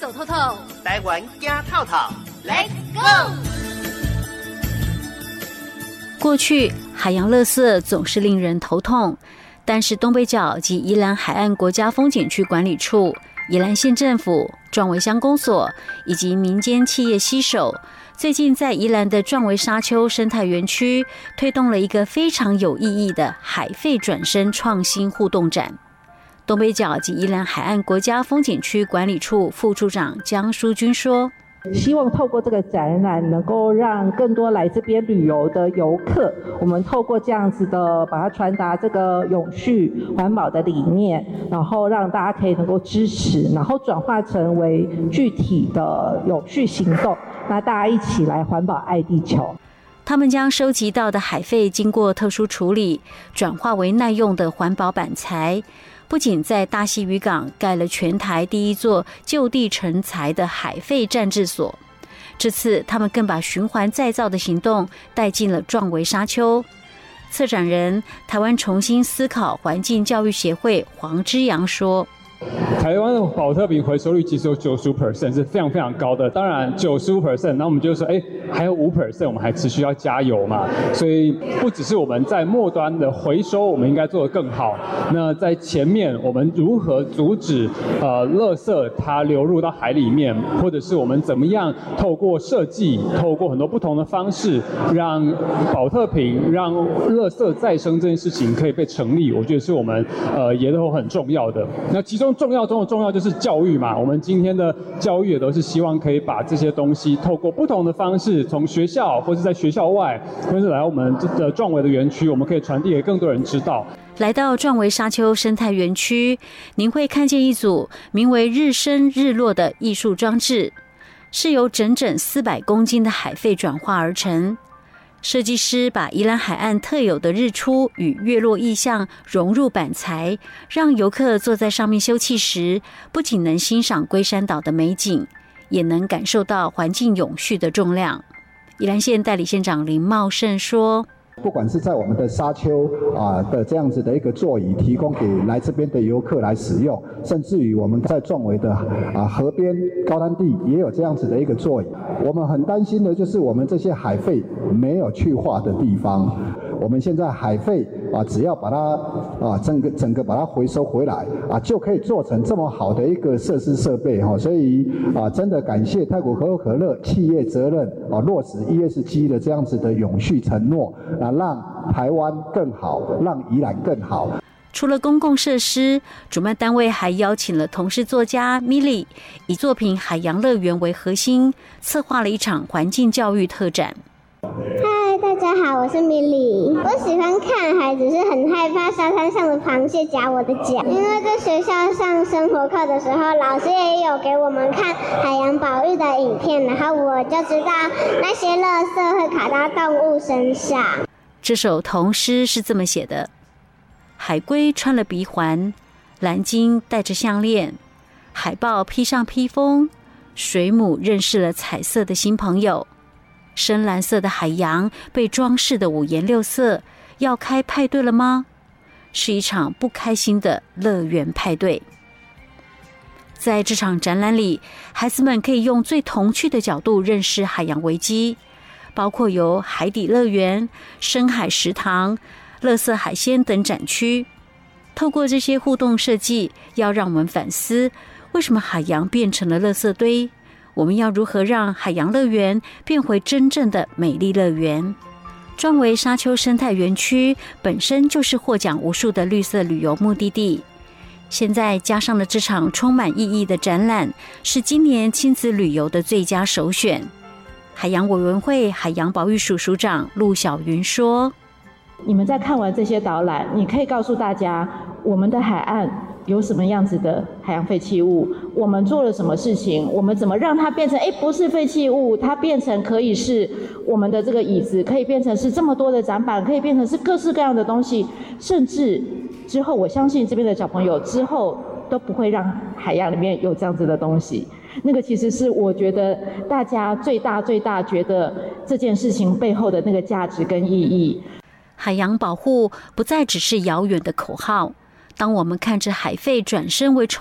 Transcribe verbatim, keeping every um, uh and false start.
走透透， 台湾走透透 ，Let's go！ 过去海洋垃圾总是令人头痛，但是东北角及宜兰海岸国家风景区管理处、宜兰县政府、壮围乡公所以及民间企业携手，最近在宜兰的壮围沙丘生态园区推动了一个非常有意义的海废转生创新互动展。东北角及宜兰海岸国家风景区管理处副处长江淑君说， 希望透过这个展览能够让更多来这边旅游的游客，我们透过这样子的把它传达这个永续环保的理念，然后让大家可以能够支持，然后转化成为具体的永续行动，那大家一起来环保爱地球。 他们将收集到的海废经过特殊处理，转化为耐用的环保板材，不仅在大溪渔港盖了全台第一座就地成材的海废暂置所，这次他们更把循环再造的行动带进了壮围沙丘。策展人台湾重新思考环境教育协会黄之阳说， 台湾的保特瓶回收率其实有 百分之九十五， 是非常非常高的。当然 百分之九十五， 那我们就说，哎，还有 百分之五， 我们还持续要加油嘛。所以不只是我们在末端的回收，我们应该做得更好。那在前面，我们如何阻止呃垃圾它流入到海里面，或者是我们怎么样透过设计，透过很多不同的方式，让保特瓶、让垃圾再生这件事情可以被成立，我觉得是我们呃也都很重要的。那其中重要中的重要就是教育嘛，我们今天的教育也都是希望可以把这些东西透过不同的方式，从学校或是在学校外，或是来我们的壮围的园区，我们可以传递给更多人知道。 来到壮围沙丘生态园区，您会看见一组名为日升日落的艺术装置，是由整整四百公斤的海废转化而成。设计师把宜兰海岸特有的日出与月落意象融入板材，让游客坐在上面休憩时，不仅能欣赏龟山岛的美景，也能感受到环境永续的重量。宜兰县代理县长林茂盛说， 不管是在我们的沙丘啊的这样子的一个座椅，提供给来这边的游客来使用，甚至于我们在壮围的啊河边高滩地也有这样子的一个座椅。我们很担心的就是我们这些海废没有去化的地方。我们现在海废啊，只要把它啊整个整个把它回收回来啊，就可以做成这么好的一个设施设备哈。所以啊，真的感谢太古可口可乐企业责任啊落实 E S G 的这样子的永续承诺啊，让台湾更好，让宜兰更好。 除了公共设施，主办单位还邀请了同事作家 Milly， 以作品《海洋乐园》为核心，策划了一场环境教育特展。 嗨，大家好，我是 Milly。我喜欢看海，只是很害怕沙滩上的螃蟹夹我的脚。因为在学校上生活课的时候，老师也有给我们看海洋保育的影片，然后我就知道那些垃圾会卡到动物身上。 这首童诗是这么写的：海龟穿了鼻环，蓝鲸戴着项链，海豹披上披风，水母认识了彩色的新朋友。深蓝色的海洋被装饰的五颜六色，要开派对了吗？是一场不开心的乐园派对。在这场展览里，孩子们可以用最童趣的角度认识海洋危机，包括有海底乐园、深海食堂、垃圾海鲜等展区。透过这些互动设计，要让我们反思，为什么海洋变成了垃圾堆？我们要如何让海洋乐园变回真正的美丽乐园？壮围沙丘生态园区本身就是获奖无数的绿色旅游目的地，现在加上了这场充满意义的展览，是今年亲子旅游的最佳首选。海洋委员会海洋保育署署长陆小云说， 你们在看完这些导览，你可以告诉大家我们的海岸有什么样子的海洋废弃物，我们做了什么事情，我们怎么让它变成，哎，不是废弃物，它变成可以是我们的这个椅子，可以变成是这么多的展板，可以变成是各式各样的东西，甚至之后我相信这边的小朋友之后都不会让海洋里面有这样子的东西。那个其实是我觉得大家最大最大觉得这件事情背后的那个价值跟意义。 海洋保护不再只是遥远的口号，当我们看着海废转身为